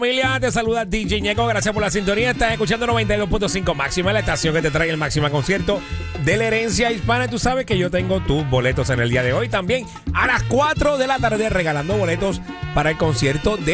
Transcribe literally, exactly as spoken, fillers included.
Familia, te saluda D J Ñeco, gracias por la sintonía. Estás escuchando noventa y dos punto cinco Máxima, la estación que te trae el Máxima concierto de la herencia hispana. Tú sabes que yo tengo tus boletos en el día de hoy también a las cuatro de la tarde regalando boletos para el concierto de